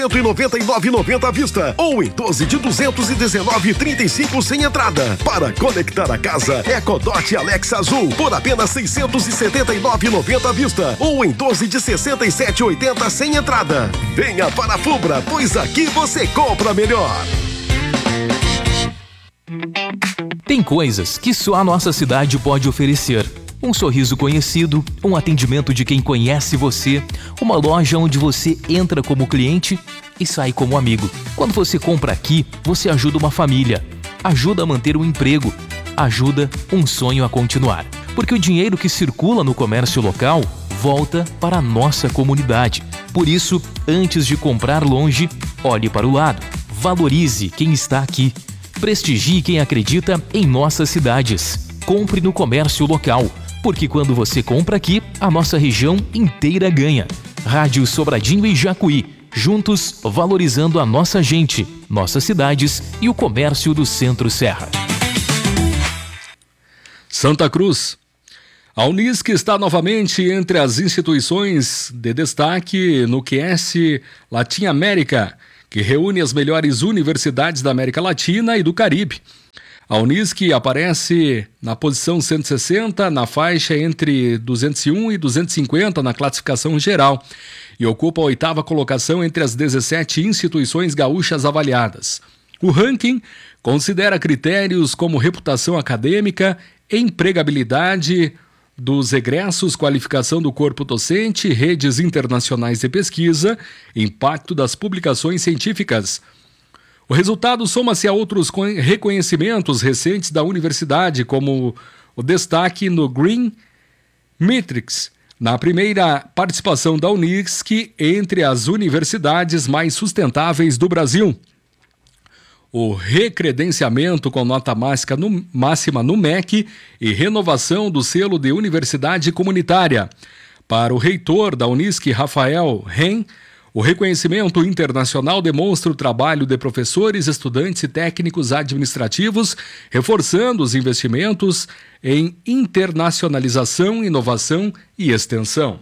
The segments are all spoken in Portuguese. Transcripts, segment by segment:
199,90 à vista ou em 12 de 219,35 sem entrada. Para conectar a casa, EcoDot Alexa Azul por apenas 679,90 à vista ou em 12 de 67,80 sem entrada. Venha para a Fubra, pois aqui você compra melhor. Tem coisas que só a nossa cidade pode oferecer. Um sorriso conhecido, um atendimento de quem conhece você, uma loja onde você entra como cliente e sai como amigo. Quando você compra aqui, você ajuda uma família, ajuda a manter um emprego, ajuda um sonho a continuar. Porque o dinheiro que circula no comércio local volta para a nossa comunidade. Por isso, antes de comprar longe, olhe para o lado. Valorize quem está aqui. Prestigie quem acredita em nossas cidades. Compre no comércio local, porque quando você compra aqui, a nossa região inteira ganha. Rádio Sobradinho e Jacuí, juntos valorizando a nossa gente, nossas cidades e o comércio do Centro-Serra. Santa Cruz. A Unisc está novamente entre as instituições de destaque no QS Latin América, que reúne as melhores universidades da América Latina e do Caribe. A Unisc aparece na posição 160, na faixa entre 201 e 250 na classificação geral, e ocupa a 8ª colocação entre as 17 instituições gaúchas avaliadas. O ranking considera critérios como reputação acadêmica, empregabilidade dos egressos, qualificação do corpo docente, redes internacionais de pesquisa, impacto das publicações científicas. O resultado soma-se a outros reconhecimentos recentes da universidade, como o destaque no Green Matrix, na primeira participação da Unisc entre as universidades mais sustentáveis do Brasil. O recredenciamento com nota máxima no MEC e renovação do selo de universidade comunitária. Para o reitor da Unisc, Rafael Ren, o reconhecimento internacional demonstra o trabalho de professores, estudantes e técnicos administrativos, reforçando os investimentos em internacionalização, inovação e extensão.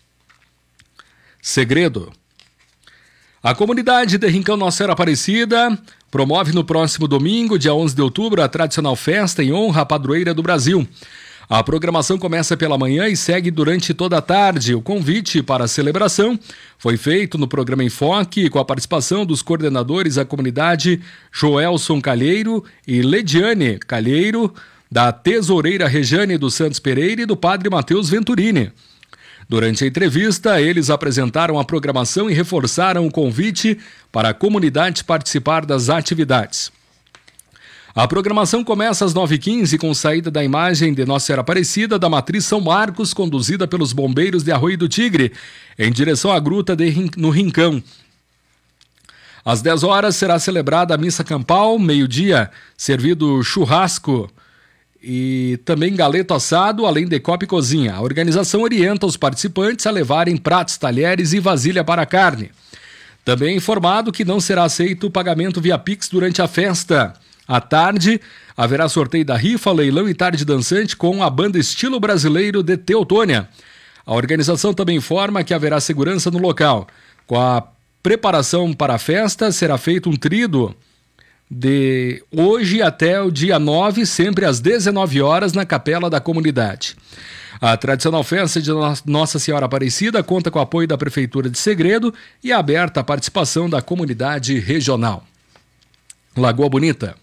Segredo. A comunidade de Rincão Nossa Senhora Aparecida promove no próximo domingo, dia 11 de outubro, a tradicional festa em honra à padroeira do Brasil. A programação começa pela manhã e segue durante toda a tarde. O convite para a celebração foi feito no programa Enfoque, com a participação dos coordenadores da comunidade Joelson Calheiro e Lediane Calheiro, da tesoureira Rejane dos Santos Pereira e do padre Matheus Venturini. Durante a entrevista, eles apresentaram a programação e reforçaram o convite para a comunidade participar das atividades. A programação começa às 9h15 com saída da imagem de Nossa Senhora Aparecida da Matriz São Marcos, conduzida pelos bombeiros de Arroio do Tigre, em direção à gruta no Rincão. Às 10 horas será celebrada a missa campal, meio-dia, servido churrasco e também galeto assado, além de copa e cozinha. A organização orienta os participantes a levarem pratos, talheres e vasilha para a carne. Também é informado que não será aceito o pagamento via Pix durante a festa. À tarde, haverá sorteio da rifa, leilão e tarde dançante com a banda Estilo Brasileiro de Teutônia. A organização também informa que haverá segurança no local. Com a preparação para a festa, será feito um trido de hoje até o dia 9, sempre às 19 horas, na capela da comunidade. A tradicional festa de Nossa Senhora Aparecida conta com o apoio da Prefeitura de Segredo e é aberta à participação da comunidade regional. Lagoa Bonita.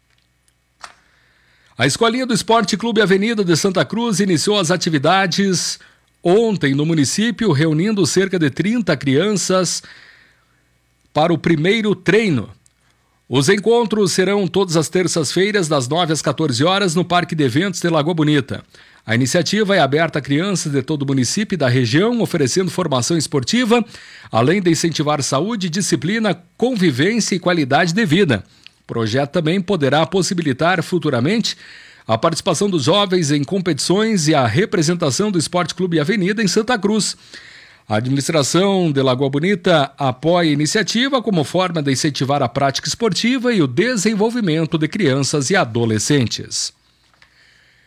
A Escolinha do Esporte Clube Avenida de Santa Cruz iniciou as atividades ontem no município, reunindo cerca de 30 crianças para o primeiro treino. Os encontros serão todas as terças-feiras, das 9 às 14 horas, no Parque de Eventos de Lagoa Bonita. A iniciativa é aberta a crianças de todo o município e da região, oferecendo formação esportiva, além de incentivar saúde, disciplina, convivência e qualidade de vida. O projeto também poderá possibilitar futuramente a participação dos jovens em competições e a representação do Esporte Clube Avenida em Santa Cruz. A administração de Lagoa Bonita apoia a iniciativa como forma de incentivar a prática esportiva e o desenvolvimento de crianças e adolescentes.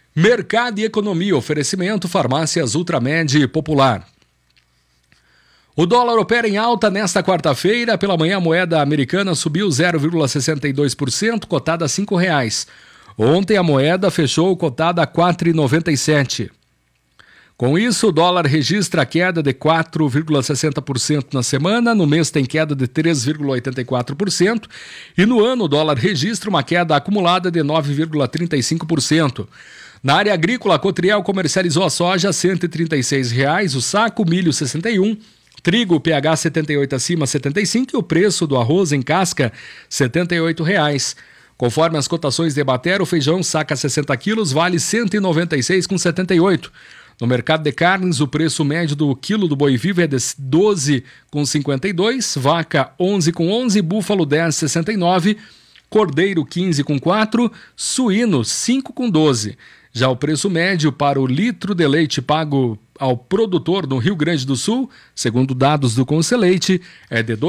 Mercado e Economia, oferecimento Farmácias Ultramed Popular. O dólar opera em alta nesta quarta-feira. Pela manhã, a moeda americana subiu 0,62%, cotada a R$ 5,00. Ontem, a moeda fechou cotada a R$ 4,97. Com isso, o dólar registra queda de 4,60% na semana, no mês tem queda de 3,84% e no ano o dólar registra uma queda acumulada de 9,35%. Na área agrícola, a Cotriel comercializou a soja a R$ 136,00, o saco, milho R$ 61, trigo PH 78 acima 75 e o preço do arroz em casca R$ 78,00. Conforme as cotações de Ebater, o feijão saca 60 quilos vale R$ 196,78. No mercado de carnes, o preço médio do quilo do boi vivo é de R$ 12,52, vaca R$ 11,11, búfalo R$ 10,69, cordeiro R$ 15,4, suíno R$ 5,12. Já o preço médio para o litro de leite pago ao produtor no Rio Grande do Sul, segundo dados do Conceleite, é de R$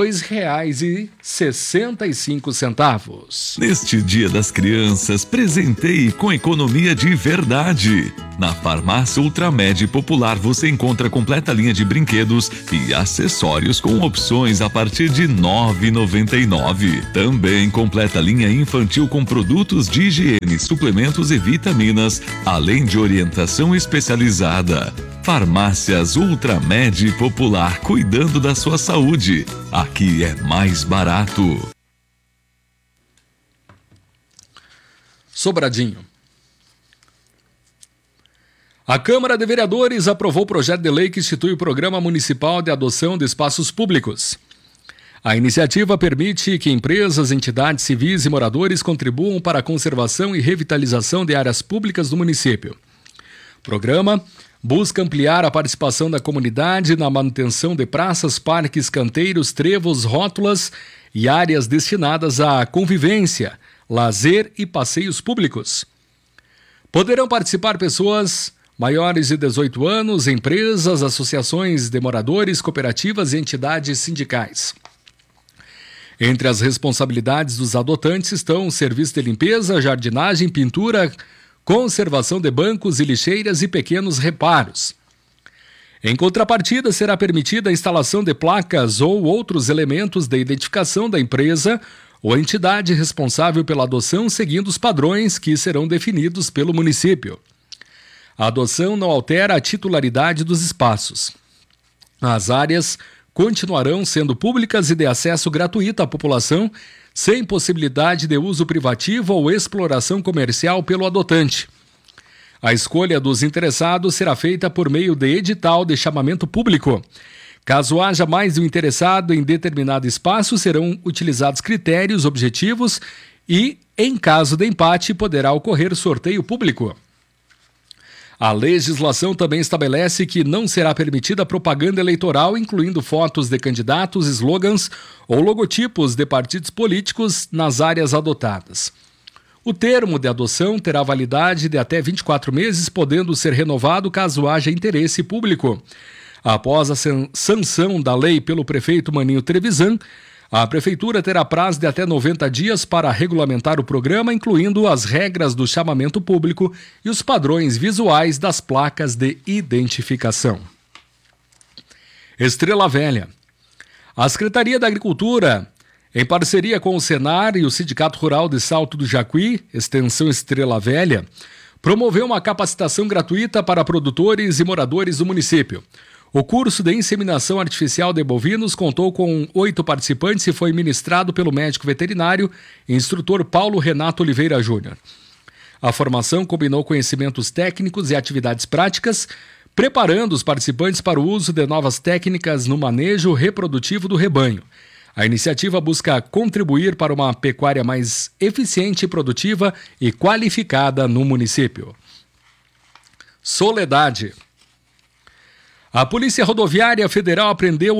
2,65. Neste Dia das Crianças, presenteie com economia de verdade. Na Farmácia Ultramed Popular você encontra completa linha de brinquedos e acessórios com opções a partir de R$ 9,99. Também completa linha infantil com produtos de higiene, suplementos e vitaminas, além de orientação especializada. Farmácias Ultramed Popular, cuidando da sua saúde. Aqui é mais barato. Sobradinho. A Câmara de Vereadores aprovou o projeto de lei que institui o Programa Municipal de Adoção de Espaços Públicos. A iniciativa permite que empresas, entidades civis e moradores contribuam para a conservação e revitalização de áreas públicas do município. O programa busca ampliar a participação da comunidade na manutenção de praças, parques, canteiros, trevos, rótulas e áreas destinadas à convivência, lazer e passeios públicos. Poderão participar pessoas maiores de 18 anos, empresas, associações de moradores, cooperativas e entidades sindicais. Entre as responsabilidades dos adotantes estão serviço de limpeza, jardinagem, pintura, conservação de bancos e lixeiras e pequenos reparos. Em contrapartida, será permitida a instalação de placas ou outros elementos de identificação da empresa ou entidade responsável pela adoção, seguindo os padrões que serão definidos pelo município. A adoção não altera a titularidade dos espaços. As áreas continuarão sendo públicas e de acesso gratuito à população, sem possibilidade de uso privativo ou exploração comercial pelo adotante. A escolha dos interessados será feita por meio de edital de chamamento público. Caso haja mais de um interessado em determinado espaço, serão utilizados critérios objetivos e, em caso de empate, poderá ocorrer sorteio público. A legislação também estabelece que não será permitida propaganda eleitoral, incluindo fotos de candidatos, slogans ou logotipos de partidos políticos nas áreas adotadas. O termo de adoção terá validade de até 24 meses, podendo ser renovado caso haja interesse público. Após a sanção da lei pelo prefeito Maninho Trevisan, a Prefeitura terá prazo de até 90 dias para regulamentar o programa, incluindo as regras do chamamento público e os padrões visuais das placas de identificação. Estrela Velha. A Secretaria da Agricultura, em parceria com o Senar e o Sindicato Rural de Salto do Jacuí, Extensão Estrela Velha, promoveu uma capacitação gratuita para produtores e moradores do município. O curso de inseminação artificial de bovinos contou com 8 participantes e foi ministrado pelo médico veterinário e instrutor Paulo Renato Oliveira Júnior. A formação combinou conhecimentos técnicos e atividades práticas, preparando os participantes para o uso de novas técnicas no manejo reprodutivo do rebanho. A iniciativa busca contribuir para uma pecuária mais eficiente, produtiva e qualificada no município. Soledade. A Polícia Rodoviária Federal apreendeu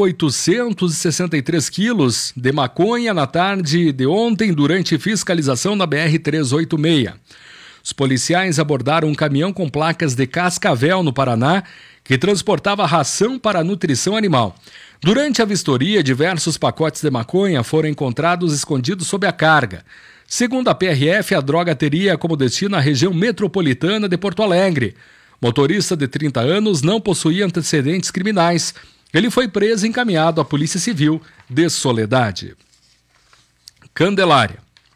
863 quilos de maconha na tarde de ontem durante fiscalização na BR-386. Os policiais abordaram um caminhão com placas de Cascavel, no Paraná, que transportava ração para a nutrição animal. Durante a vistoria, diversos pacotes de maconha foram encontrados escondidos sob a carga. Segundo a PRF, a droga teria como destino a região metropolitana de Porto Alegre. Motorista de 30 anos não possuía antecedentes criminais. Ele foi preso e encaminhado à Polícia Civil de Soledade. Candelária.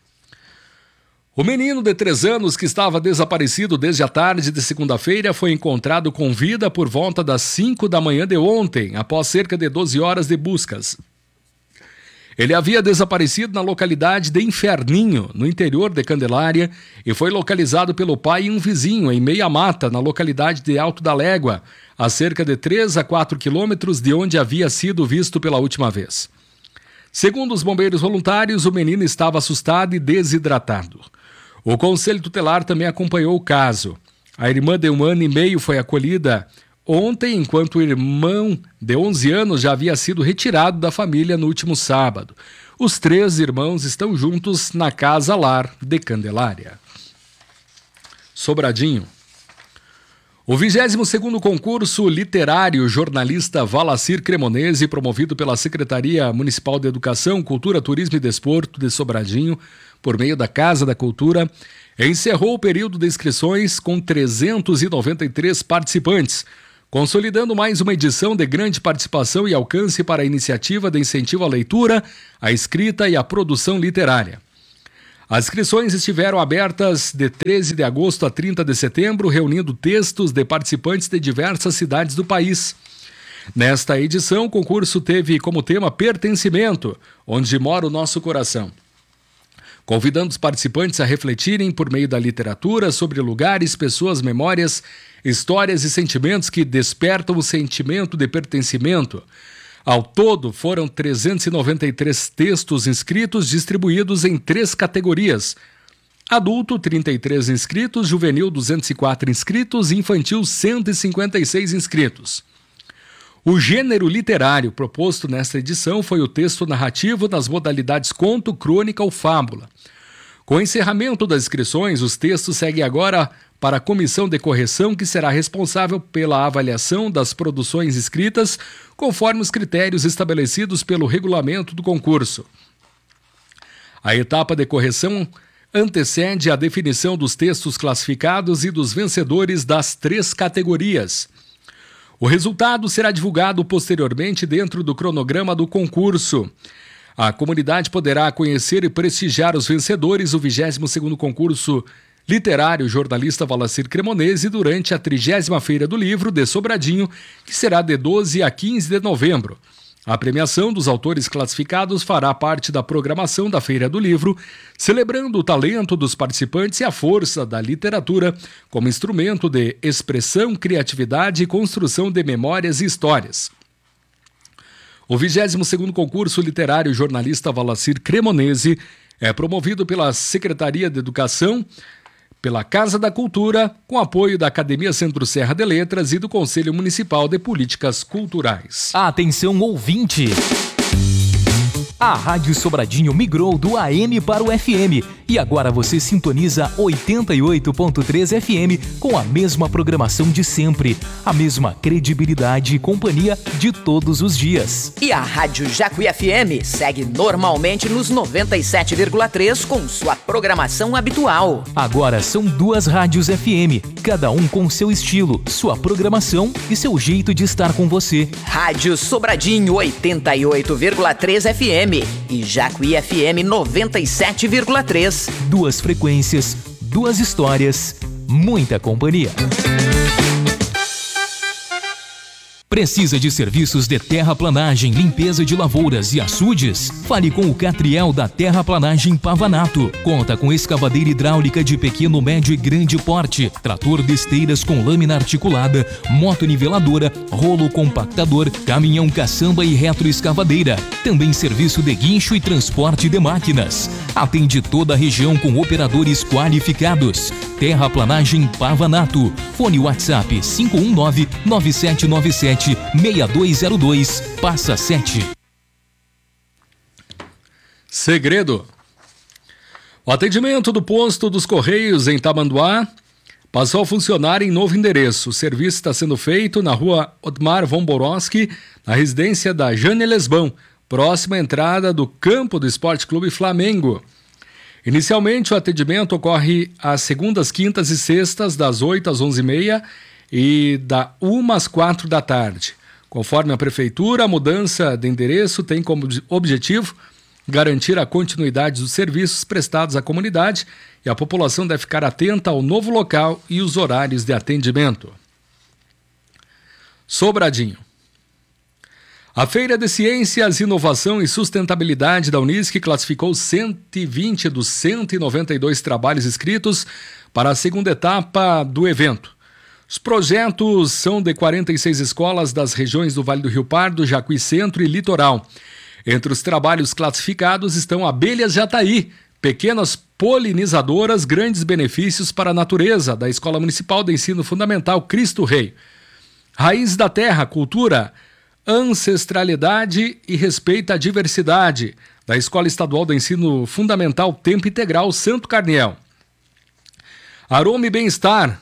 O menino de 3 anos que estava desaparecido desde a tarde de segunda-feira foi encontrado com vida por volta das 5 da manhã de ontem, após cerca de 12 horas de buscas. Ele havia desaparecido na localidade de Inferninho, no interior de Candelária, e foi localizado pelo pai e um vizinho em Meia Mata, na localidade de Alto da Légua, a cerca de 3 a 4 quilômetros de onde havia sido visto pela última vez. Segundo os bombeiros voluntários, o menino estava assustado e desidratado. O Conselho Tutelar também acompanhou o caso. A irmã de 1 ano e meio foi acolhida ontem, enquanto o irmão de 11 anos já havia sido retirado da família no último sábado. Os 3 irmãos estão juntos na Casa Lar de Candelária. Sobradinho. O 22º concurso literário jornalista Valacir Cremonese, promovido pela Secretaria Municipal de Educação, Cultura, Turismo e Desporto de Sobradinho, por meio da Casa da Cultura, encerrou o período de inscrições com 393 participantes, consolidando mais uma edição de grande participação e alcance para a iniciativa de incentivo à leitura, à escrita e à produção literária. As inscrições estiveram abertas de 13 de agosto a 30 de setembro, reunindo textos de participantes de diversas cidades do país. Nesta edição, o concurso teve como tema Pertencimento, onde mora o nosso coração, convidando os participantes a refletirem por meio da literatura sobre lugares, pessoas, memórias, histórias e sentimentos que despertam o sentimento de pertencimento. Ao todo, foram 393 textos inscritos, distribuídos em 3 categorias: adulto, 33 inscritos, juvenil, 204 inscritos e infantil, 156 inscritos. O gênero literário proposto nesta edição foi o texto narrativo nas modalidades conto, crônica ou fábula. Com o encerramento das inscrições, os textos seguem agora para a comissão de correção, que será responsável pela avaliação das produções escritas, conforme os critérios estabelecidos pelo regulamento do concurso. A etapa de correção antecede a definição dos textos classificados e dos vencedores das 3 categorias. O resultado será divulgado posteriormente dentro do cronograma do concurso. A comunidade poderá conhecer e prestigiar os vencedores do 22º concurso literário jornalista Valacir Cremonese durante a 30ª Feira do Livro de Sobradinho, que será de 12 a 15 de novembro. A premiação dos autores classificados fará parte da programação da Feira do Livro, celebrando o talento dos participantes e a força da literatura como instrumento de expressão, criatividade e construção de memórias e histórias. O 22º concurso literário jornalista Valacir Cremonese é promovido pela Secretaria de Educação, pela Casa da Cultura, com apoio da Academia Centro-Serra de Letras e do Conselho Municipal de Políticas Culturais. Atenção, ouvinte! A Rádio Sobradinho migrou do AM para o FM e agora você sintoniza 88.3 FM com a mesma programação de sempre, a mesma credibilidade e companhia de todos os dias. E a Rádio Jacuí FM segue normalmente nos 97,3 com sua programação habitual. Agora são 2 rádios FM, cada um com seu estilo, sua programação e seu jeito de estar com você. Rádio Sobradinho 88,3 FM e Jacuí FM 97,3. 2 frequências, 2 histórias, muita companhia. Precisa de serviços de terraplanagem, limpeza de lavouras e açudes? Fale com o Catriel da Terraplanagem Pavanato. Conta com escavadeira hidráulica de pequeno, médio e grande porte, trator de esteiras com lâmina articulada, motoniveladora, rolo compactador, caminhão caçamba e retroescavadeira. Também serviço de guincho e transporte de máquinas. Atende toda a região com operadores qualificados. Terraplanagem Pavanato. Fone WhatsApp 519-9797-6202. Passa 7. Segredo. O atendimento do posto dos Correios em Tamanduá passou a funcionar em novo endereço. O serviço está sendo feito na rua Otmar von Borowski, na residência da Jane Lesbão, próxima à entrada do campo do Esporte Clube Flamengo. Inicialmente, o atendimento ocorre às segundas, quintas e sextas, das 8 às 11h30 e da 1 às 4 da tarde. Conforme a Prefeitura, a mudança de endereço tem como objetivo garantir a continuidade dos serviços prestados à comunidade e a população deve ficar atenta ao novo local e os horários de atendimento. Sobradinho. A Feira de Ciências, Inovação e Sustentabilidade da Unisc classificou 120 dos 192 trabalhos inscritos para a segunda etapa do evento. Os projetos são de 46 escolas das regiões do Vale do Rio Pardo, Jacuí Centro e Litoral. Entre os trabalhos classificados estão Abelhas Jataí, pequenas polinizadoras, grandes benefícios para a natureza, da Escola Municipal de Ensino Fundamental Cristo Rei. Raiz da Terra, Cultura, Ancestralidade e Respeito à Diversidade, da Escola Estadual de Ensino Fundamental Tempo Integral Santo Carniel. Aroma e Bem-Estar,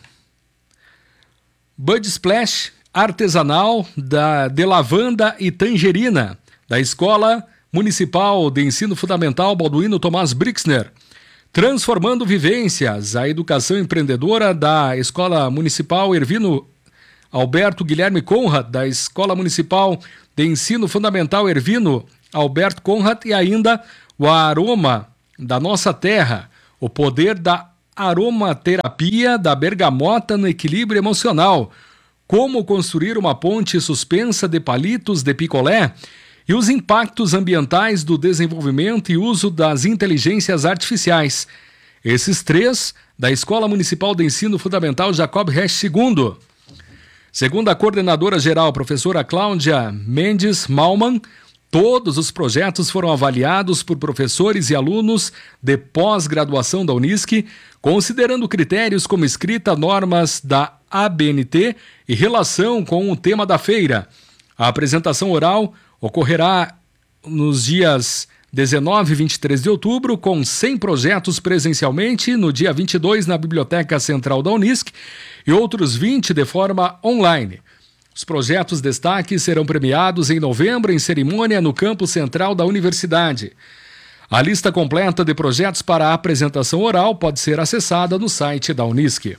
Bud Splash Artesanal de Lavanda e Tangerina, da Escola Municipal de Ensino Fundamental Balduino Tomás Brixner. Transformando Vivências, a educação empreendedora da Escola Municipal Ervino Alberto Guilherme Conrad, da Escola Municipal de Ensino Fundamental Ervino Alberto Conrad, e ainda o Aroma da Nossa Terra, o poder da aromaterapia da bergamota no equilíbrio emocional, como construir uma ponte suspensa de palitos de picolé e os impactos ambientais do desenvolvimento e uso das inteligências artificiais. Esses três da Escola Municipal de Ensino Fundamental Jacob Resch II. Segundo a coordenadora geral, professora Cláudia Mendes Malman, todos os projetos foram avaliados por professores e alunos de pós-graduação da Unisc, considerando critérios como escrita, normas da ABNT e relação com o tema da feira. A apresentação oral ocorrerá nos dias 19 e 23 de outubro, com 100 projetos presencialmente, no dia 22 na Biblioteca Central da Unisc e outros 20 de forma online. Os projetos destaques serão premiados em novembro em cerimônia no campus central da universidade. A lista completa de projetos para a apresentação oral pode ser acessada no site da Unisc.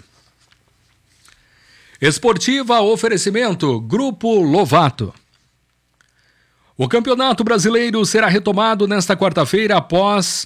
Esportiva, oferecimento Grupo Lovato. O Campeonato Brasileiro será retomado nesta quarta-feira após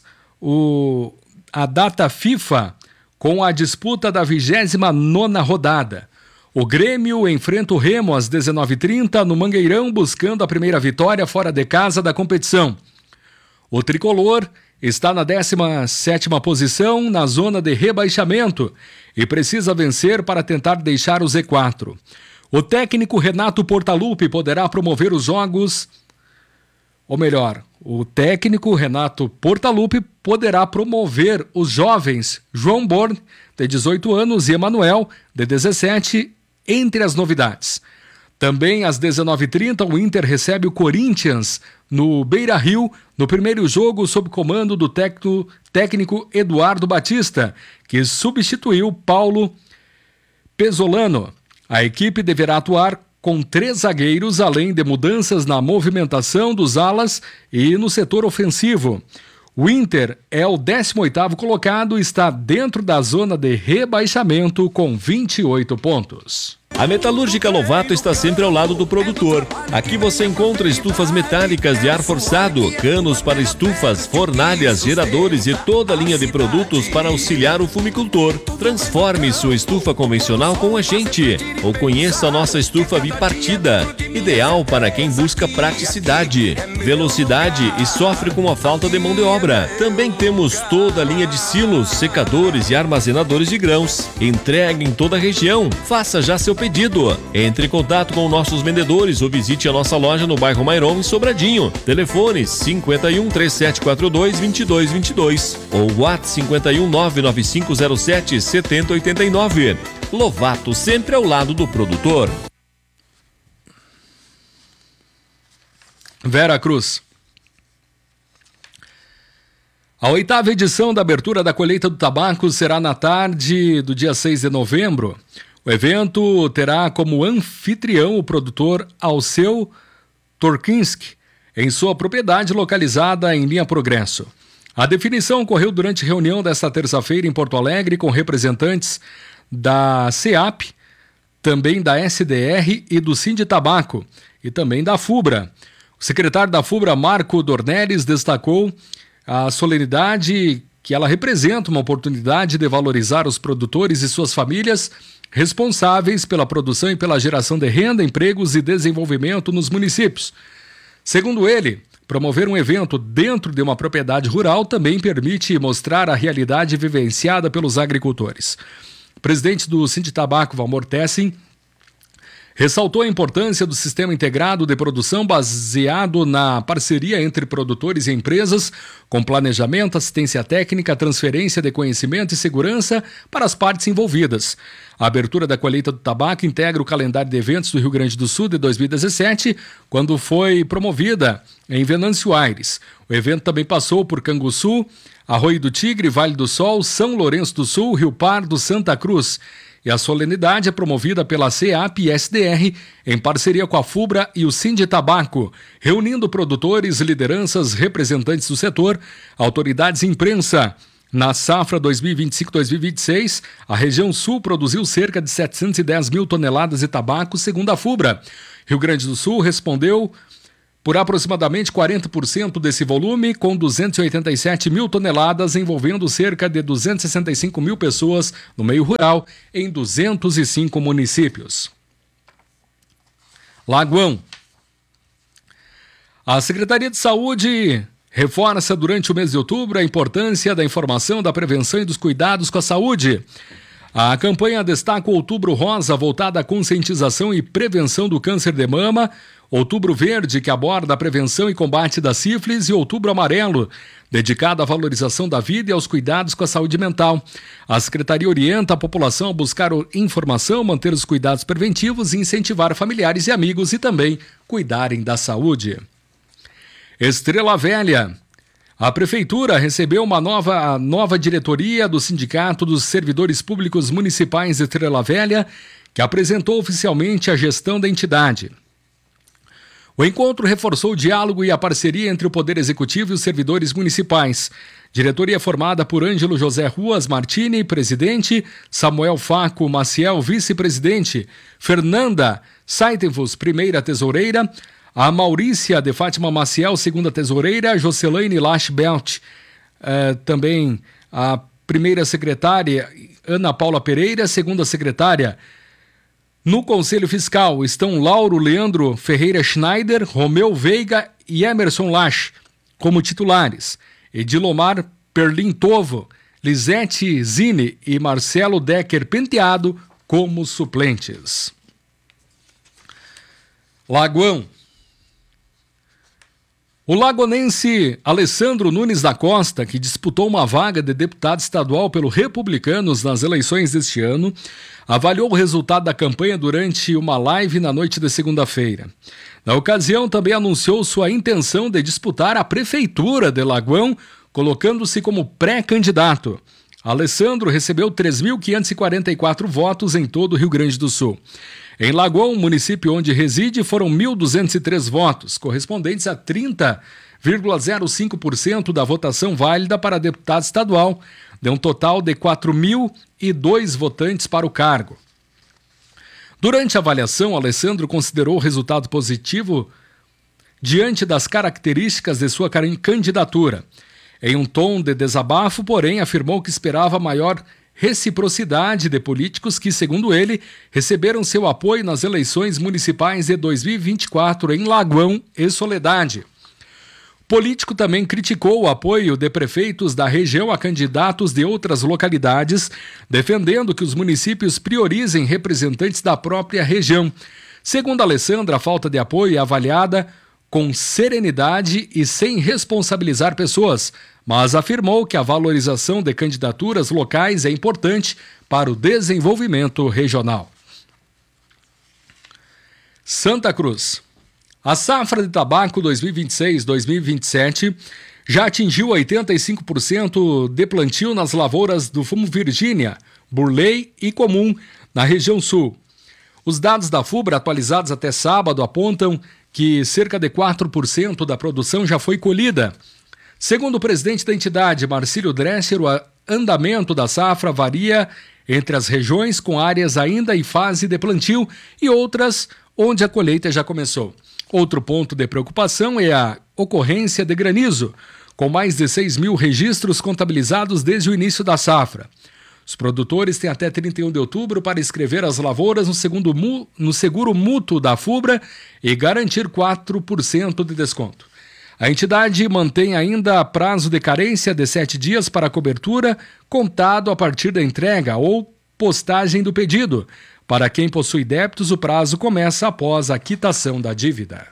a data FIFA, com a disputa da 29ª rodada. O Grêmio enfrenta o Remo às 19h30 no Mangueirão, buscando a primeira vitória fora de casa da competição. O tricolor está na 17ª posição na zona de rebaixamento e precisa vencer para tentar deixar o Z4. O técnico Renato Portaluppi poderá promover os jogos... Ou melhor, o técnico Renato Portaluppi poderá promover os jovens João Born, de 18 anos, e Emanuel, de 17, entre as novidades. Também às 19h30, o Inter recebe o Corinthians no Beira-Rio, no primeiro jogo sob comando do técnico Eduardo Batista, que substituiu Paulo Pesolano. A equipe deverá atuar com 3 zagueiros, além de mudanças na movimentação dos alas e no setor ofensivo. O Inter é o 18º colocado e está dentro da zona de rebaixamento com 28 pontos. A Metalúrgica Lovato está sempre ao lado do produtor. Aqui você encontra estufas metálicas de ar forçado, canos para estufas, fornalhas, geradores e toda a linha de produtos para auxiliar o fumicultor. Transforme sua estufa convencional com a gente ou conheça a nossa estufa bipartida, ideal para quem busca praticidade, velocidade e sofre com a falta de mão de obra. Também temos toda a linha de silos, secadores e armazenadores de grãos. Entrega em toda a região. Faça já seu pedido. Entre em contato com nossos vendedores ou visite a nossa loja no bairro Mairon, em Sobradinho. Telefone 51 3742 2222 ou WhatsApp 51 99507 7089. Lovato, sempre ao lado do produtor. Vera Cruz. A 8ª edição da abertura da colheita do tabaco será na tarde do dia 6 de novembro. O evento terá como anfitrião o produtor Alceu Torkinski, em sua propriedade localizada em Linha Progresso. A definição ocorreu durante reunião desta terça-feira em Porto Alegre com representantes da CEAP, também da SDR e do Sinditabaco, e também da FUBRA. O secretário da FUBRA, Marco Dornelles, destacou a solenidade que ela representa uma oportunidade de valorizar os produtores e suas famílias responsáveis pela produção e pela geração de renda, empregos e desenvolvimento nos municípios. Segundo ele, promover um evento dentro de uma propriedade rural também permite mostrar a realidade vivenciada pelos agricultores. O presidente do Sinditabaco, Valmor Tessin, ressaltou a importância do sistema integrado de produção baseado na parceria entre produtores e empresas, com planejamento, assistência técnica, transferência de conhecimento e segurança para as partes envolvidas. A abertura da colheita do tabaco integra o calendário de eventos do Rio Grande do Sul de 2017, quando foi promovida em Venâncio Aires. O evento também passou por Canguçu, Arroio do Tigre, Vale do Sol, São Lourenço do Sul, Rio Pardo, Santa Cruz. E a solenidade é promovida pela CEAP e SDR, em parceria com a FUBRA e o Sinditabaco, reunindo produtores, lideranças, representantes do setor, autoridades e imprensa. Na safra 2025-2026, a região sul produziu cerca de 710 mil toneladas de tabaco, segundo a FUBRA. Rio Grande do Sul respondeu por aproximadamente 40% desse volume, com 287 mil toneladas, envolvendo cerca de 265 mil pessoas no meio rural, em 205 municípios. Lagoão. A Secretaria de Saúde reforça durante o mês de outubro a importância da informação, da prevenção e dos cuidados com a saúde. A campanha destaca o Outubro Rosa, voltada à conscientização e prevenção do câncer de mama, Outubro Verde, que aborda a prevenção e combate da sífilis, e Outubro Amarelo, dedicado à valorização da vida e aos cuidados com a saúde mental. A Secretaria orienta a população a buscar informação, manter os cuidados preventivos e incentivar familiares e amigos e também cuidarem da saúde. Estrela Velha. A Prefeitura recebeu uma nova diretoria do Sindicato dos Servidores Públicos Municipais de Estrela Velha, que apresentou oficialmente a gestão da entidade. O encontro reforçou o diálogo e a parceria entre o Poder Executivo e os servidores municipais. Diretoria formada por Ângelo José Ruas Martini, presidente, Samuel Faco Maciel, vice-presidente, Fernanda Saitenfus, primeira tesoureira, a Maurícia de Fátima Maciel, segunda tesoureira, Jocelaine Lachbelt, também a primeira secretária, Ana Paula Pereira, segunda secretária. No Conselho Fiscal estão Lauro Leandro Ferreira Schneider, Romeu Veiga e Emerson Lach como titulares, Edilomar Perlin Tovo, Lisete Zine e Marcelo Decker Penteado como suplentes. Lagoão. O lagonense Alessandro Nunes da Costa, que disputou uma vaga de deputado estadual pelo Republicanos nas eleições deste ano, avaliou o resultado da campanha durante uma live na noite de segunda-feira. Na ocasião, também anunciou sua intenção de disputar a prefeitura de Lagoão, colocando-se como pré-candidato. Alessandro recebeu 3.544 votos em todo o Rio Grande do Sul. Em Lagoão, município onde reside, foram 1.203 votos, correspondentes a 30,05% da votação válida para deputado estadual, de um total de 4.002 votantes para o cargo. Durante a avaliação, Alessandro considerou o resultado positivo diante das características de sua candidatura. Em um tom de desabafo, porém, afirmou que esperava maior reciprocidade de políticos que, segundo ele, receberam seu apoio nas eleições municipais de 2024 em Lagoão e Soledade. O político também criticou o apoio de prefeitos da região a candidatos de outras localidades, defendendo que os municípios priorizem representantes da própria região. Segundo Alessandra, a falta de apoio é avaliada com serenidade e sem responsabilizar pessoas, mas afirmou que a valorização de candidaturas locais é importante para o desenvolvimento regional. Santa Cruz. A safra de tabaco 2026-2027 já atingiu 85% de plantio nas lavouras do fumo Virgínia, Burley e Comum, na região sul. Os dados da FUBRA atualizados até sábado apontam que cerca de 4% da produção já foi colhida. Segundo o presidente da entidade, Marcílio Dresser, o andamento da safra varia entre as regiões com áreas ainda em fase de plantio e outras onde a colheita já começou. Outro ponto de preocupação é a ocorrência de granizo, com mais de 6 mil registros contabilizados desde o início da safra. Os produtores têm até 31 de outubro para inscrever as lavouras no seguro mútuo da FUBRA e garantir 4% de desconto. A entidade mantém ainda prazo de carência de 7 dias para a cobertura, contado a partir da entrega ou postagem do pedido. Para quem possui débitos, o prazo começa após a quitação da dívida.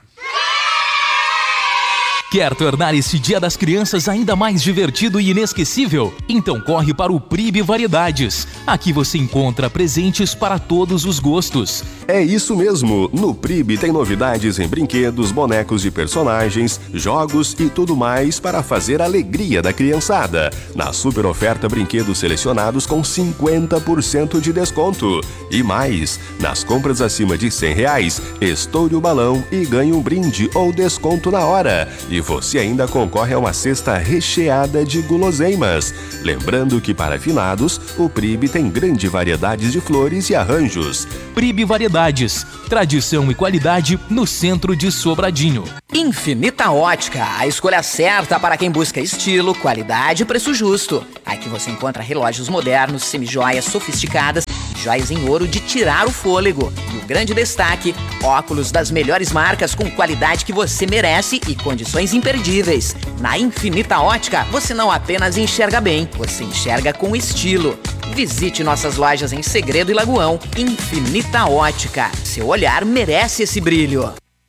Quer tornar esse Dia das Crianças ainda mais divertido e inesquecível? Então corre para o PRIB Variedades. Aqui você encontra presentes para todos os gostos. É isso mesmo, no PRIB tem novidades em brinquedos, bonecos de personagens, jogos e tudo mais para fazer a alegria da criançada. Na super oferta, brinquedos selecionados com 50% de desconto. E mais, nas compras acima de R$100, estoure o balão e ganhe um brinde ou desconto na hora. E você ainda concorre a uma cesta recheada de guloseimas. Lembrando que para finados, o PRIB tem grande variedade de flores e arranjos. PRIB Variedades, tradição e qualidade no centro de Sobradinho. Infinita Ótica, a escolha certa para quem busca estilo, qualidade e preço justo. Aqui você encontra relógios modernos, semijoias sofisticadas, joias em ouro de tirar o fôlego. E o grande destaque, óculos das melhores marcas com qualidade que você merece e condições imperdíveis. Na Infinita Ótica, você não apenas enxerga bem, você enxerga com estilo. Visite nossas lojas em Segredo e Lagoão. Infinita Ótica, seu olhar merece esse brilho.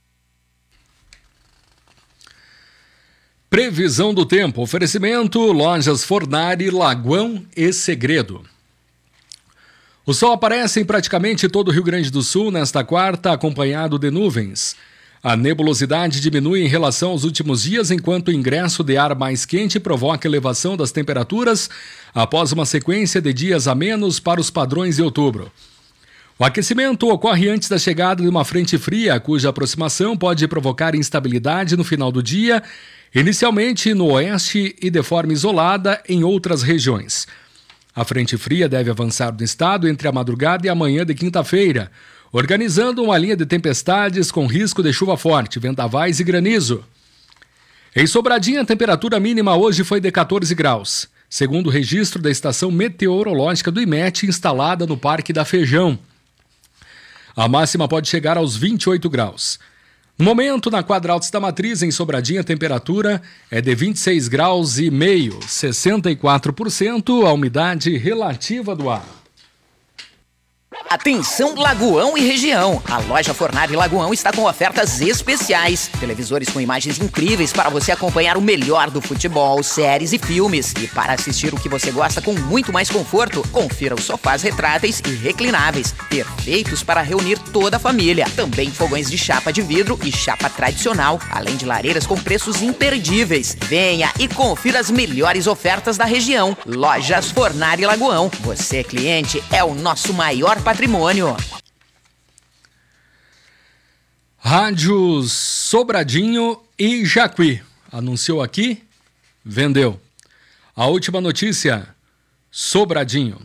Previsão do tempo, oferecimento, lojas Fornari, Lagoão e Segredo. O sol aparece em praticamente todo o Rio Grande do Sul nesta quarta, acompanhado de nuvens. A nebulosidade diminui em relação aos últimos dias, enquanto o ingresso de ar mais quente provoca elevação das temperaturas após uma sequência de dias a menos para os padrões de outubro. O aquecimento ocorre antes da chegada de uma frente fria, cuja aproximação pode provocar instabilidade no final do dia, inicialmente no oeste e de forma isolada em outras regiões. A frente fria deve avançar no estado entre a madrugada e a manhã de quinta-feira, organizando uma linha de tempestades com risco de chuva forte, vendavais e granizo. Em Sobradinho, a temperatura mínima hoje foi de 14 graus, segundo o registro da estação meteorológica do IMET instalada no Parque da Feijão. A máxima pode chegar aos 28 graus. No momento, na Quadraltos da Matriz, em Sobradinho, a temperatura é de 26 graus e meio, 64% a umidade relativa do ar. Atenção Lagoão e região, a loja Fornari Lagoão está com ofertas especiais. Televisores com imagens incríveis para você acompanhar o melhor do futebol, séries e filmes. E para assistir o que você gosta com muito mais conforto, confira os sofás retráteis e reclináveis, perfeitos para reunir toda a família. Também fogões de chapa de vidro e chapa tradicional, além de lareiras com preços imperdíveis. Venha e confira as melhores ofertas da região. Lojas Fornari Lagoão. Você, cliente, é o nosso maior patrimônio. Rádios Sobradinho e Jacuí. Anunciou aqui, vendeu. A última notícia, Sobradinho.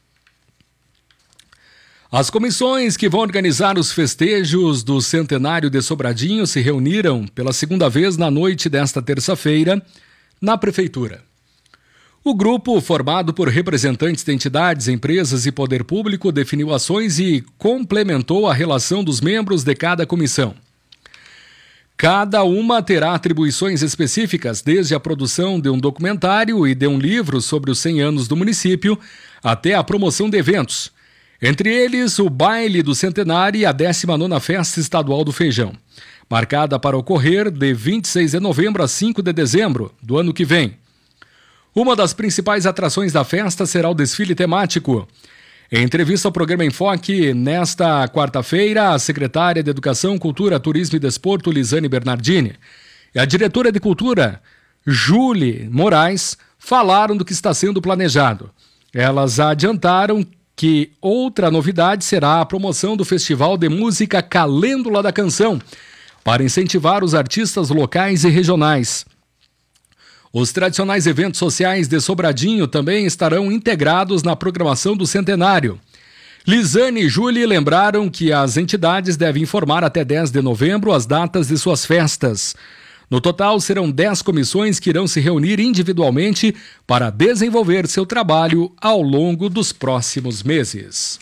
As comissões que vão organizar os festejos do centenário de Sobradinho se reuniram pela segunda vez na noite desta terça-feira na Prefeitura. O grupo, formado por representantes de entidades, empresas e poder público, definiu ações e complementou a relação dos membros de cada comissão. Cada uma terá atribuições específicas, desde a produção de um documentário e de um livro sobre os 100 anos do município, até a promoção de eventos. Entre eles, o baile do centenário e a 19ª Festa Estadual do Feijão, marcada para ocorrer de 26 de novembro a 5 de dezembro do ano que vem. Uma das principais atrações da festa será o desfile temático. Em entrevista ao programa Enfoque, nesta quarta-feira, a secretária de Educação, Cultura, Turismo e Desporto, Lisane Bernardini, e a diretora de Cultura, Júlia Moraes, falaram do que está sendo planejado. Elas adiantaram que outra novidade será a promoção do Festival de Música Calêndula da Canção, para incentivar os artistas locais e regionais. Os tradicionais eventos sociais de Sobradinho também estarão integrados na programação do centenário. Lisane e Júlia lembraram que as entidades devem informar até 10 de novembro as datas de suas festas. No total, serão 10 comissões que irão se reunir individualmente para desenvolver seu trabalho ao longo dos próximos meses.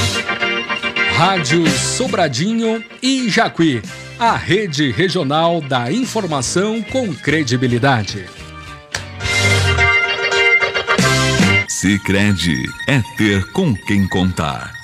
Rádio Sobradinho e Jacuí, a rede regional da informação com credibilidade. Sicredi é ter com quem contar.